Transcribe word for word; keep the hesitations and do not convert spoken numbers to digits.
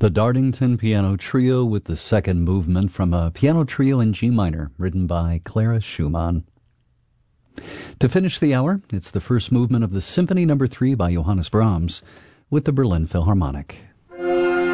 The Dartington Piano Trio with the second movement from a piano trio in G minor, written by Clara Schumann. To finish the hour, it's the first movement of the Symphony Number three by Johannes Brahms with the Berlin Philharmonic.